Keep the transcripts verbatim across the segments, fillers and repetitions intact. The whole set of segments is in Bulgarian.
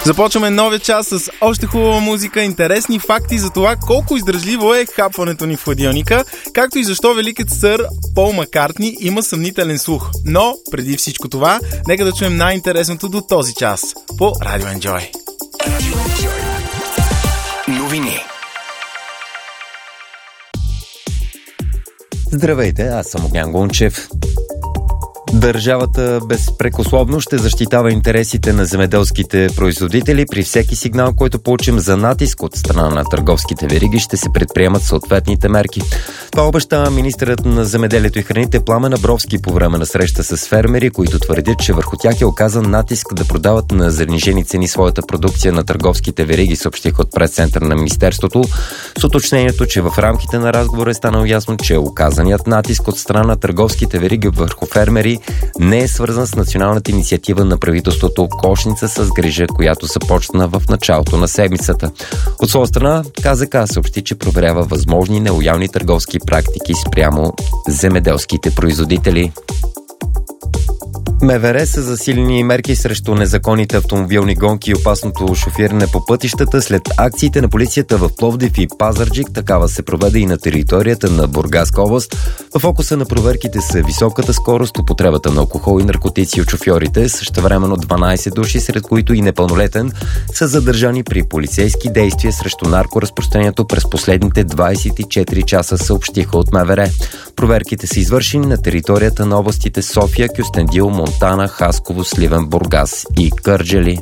Започваме новия час с още хубава музика, интересни факти за това колко издръжливо е хапването ни в хладилника, както и защо великият сър Пол Маккартни има съмнителен слух. Но преди всичко това, нека да чуем най-интересното до този час по Радио Enjoy. Новини. Здравейте, аз съм Огнян Гунчев. Държавата безпрекословно ще защитава интересите на земеделските производители. При всеки сигнал, който получим за натиск от страна на търговските вериги, ще се предприемат съответните мерки. Това обещава министърът на земеделието и храните Пламен Абровски по време на среща с фермери, които твърдят, че върху тях е оказан натиск да продават на занижени цени своята продукция на търговските вериги, съобщиха от пресцентъра на министерството, с уточнението, че в рамките на разговора е станало ясно, че оказаният натиск от страна на търговските вериги върху фермери не е свързан с националната инициатива на правителството Кошница с грижа, която започна в началото на седмицата. От своя страна, КЗК съобщи, че проверява възможни нелоялни търговски практики спрямо земеделските производители. МВР са засилени мерки срещу незаконните автомобилни гонки и опасното шофиране по пътищата след акциите на полицията в Пловдив и Пазарджик. Такава се проведе и на територията на Бургаска област. В фокуса на проверките са високата скорост, употребата на алкохол и наркотици от шофьорите. Същевременно дванайсет души, сред които и непълнолетен, са задържани при полицейски действия срещу наркоразпространението през последните двайсет и четири часа, съобщиха от МВР. Проверките са извършени на територията на областите София, Кюстендил, Монтана, Хасково, Сливен, Бургас и Кърджали.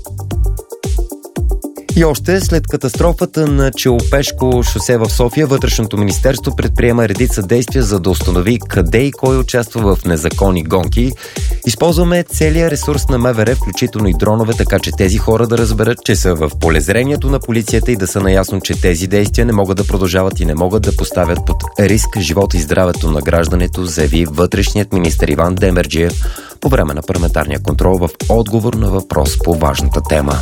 И още след катастрофата на Челопешко шосе в София, Вътрешното министерство предприема редица действия, за да установи къде и кой участва в незаконни гонки. Използваме целия ресурс на МВР, включително и дронове, така че тези хора да разберат, че са в полезрението на полицията и да са наясно, че тези действия не могат да продължават и не могат да поставят под риск живота и здравето на гражданите, заяви вътрешният министър Иван Демерджиев по време на парламентарния контрол в отговор на въпрос по важната тема.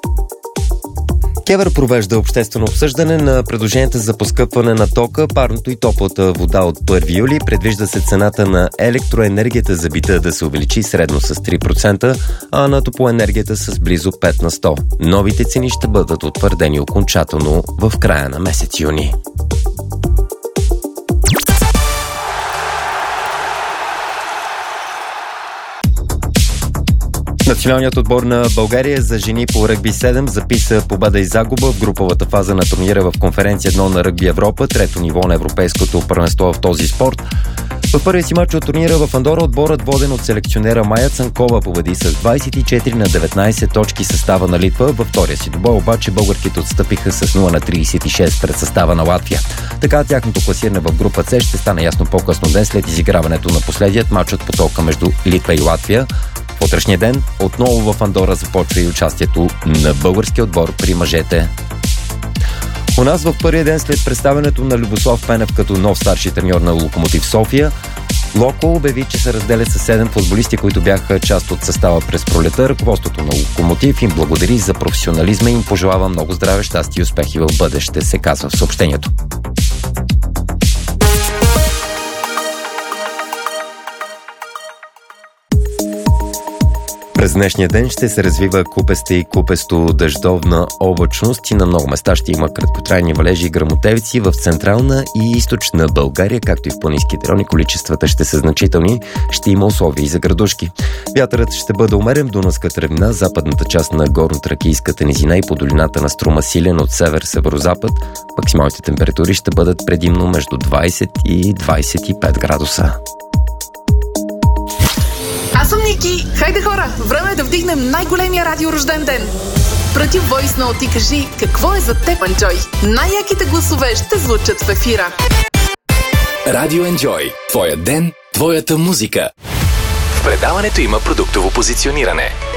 КЕВР провежда обществено обсъждане на предложенията за поскъпване на тока, парното и топлата вода от първи юли. Предвижда се цената на електроенергията за бита да се увеличи средно с три процента, а на топлоенергията с близо пет на сто. Новите цени ще бъдат утвърдени окончателно в края на месец юни. Националният отбор на България за жени по ръгби седем записа победа и загуба в груповата фаза на турнира в конференция едно на Ръгби Европа, трето ниво на европейското първенство в този спорт. В първия си мач от турнира в Андора отборът, воден от селекционера Майя Цанкова, победи с двайсет и четири на деветнайсет точки състава на Литва. Във втория си двубой обаче българките отстъпиха с нула на трийсет и шест пред състава на Латвия. Така тяхното класиране в група С ще стане ясно по-късно ден след изиграването на последният мач от потока между Литва и Латвия. В утрешния ден отново в Андора започва и участието на българския отбор при мъжете. У нас в първия ден след представянето на Любослав Пенев като нов старши треньор на Локомотив София, Локо обяви, че се разделят с седем футболисти, които бяха част от състава през пролета. Ръководството на Локомотив им благодари за професионализма и им пожелава много здраве, щастие и успехи в бъдеще, се казва в съобщението. През днешния ден ще се развива купеста и купесто дъждовна облачност и на много места ще има краткотрайни валежи и гръмотевици в централна и източна България, както и в планинските райони. Количествата ще са значителни, ще има условия и за градушки. Вятърът ще бъде умерен, дунавската равнина, западната част на горно-тракийската низина и по долината на Струма силен от север-северозапад. Максималните температури ще бъдат предимно между двайсет и двайсет и пет градуса. Аз съм Ники. Хайде хора, време е да вдигнем най-големия радиорожден ден. Прати войс ноут и кажи какво е за теб, Enjoy. Най-яките гласове ще звучат в ефира. Радио Enjoy. Твоя ден, твоята музика. В предаването има продуктово позициониране.